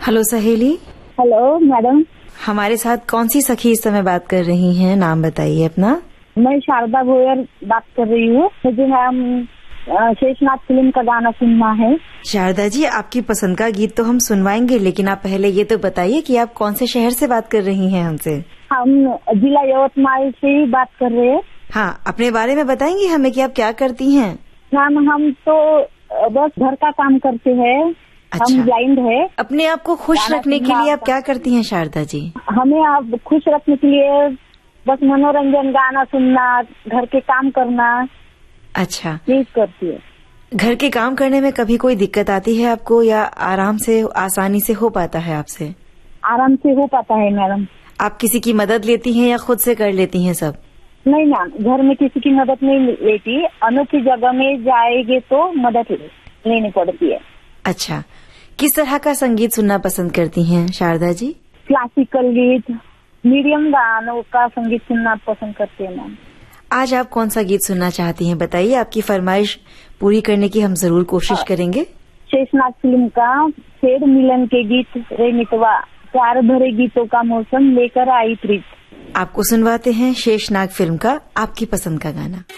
Hello सहेली। Hello madam. हमारे साथ कौन सी सखी इस समय बात कर रही हैं? नाम बताइए अपना। मैं शारदा भोयर बात कर रही हूँ। मुझे शेषनाग फिल्म का गाना सुनना है। शारदा जी, आपकी पसंद का गीत तो हम सुनवाएंगे, लेकिन आप पहले ये तो बताइए कि आप कौन से शहर से बात कर रही हैं हमसे? हम जिला यवतमाल से ही बात कर रहे हैं। हाँ, अपने बारे में बताएंगी हमें कि आप क्या करती हैं? मैम, हम तो बस घर का काम करते हैं। अच्छा। हम ब्लाइंड है। अपने आप को खुश रखने के लिए आप क्या करती हैं शारदा जी? हमें आप खुश रखने के लिए बस मनोरंजन, गाना सुनना, घर के काम करना। अच्छा, प्लीज करती है। घर के काम करने में कभी कोई दिक्कत आती है आपको, या आराम से आसानी से हो पाता है आपसे? आराम से हो पाता है मैडम। आप किसी की मदद लेती हैं या खुद से कर लेती हैं सब? नहीं मैम, घर में किसी की मदद नहीं लेती। अनोखी जगह में जाएंगे तो मदद लेनी पड़ती है। अच्छा, किस तरह का संगीत सुनना पसंद करती हैं शारदा जी? क्लासिकल गीत, मीडियम गानों का संगीत सुनना पसंद करती है मैम। आज आप कौन सा गीत सुनना चाहती हैं? बताइए, आपकी फरमाइश पूरी करने की हम जरूर कोशिश करेंगे। शेषनाग फिल्म का फेर मिलन के गीत रे मितवा, प्यार भरे गीतों का मौसम लेकर आई प्रीत। आपको सुनवाते हैं शेषनाग फिल्म का आपकी पसंद का गाना।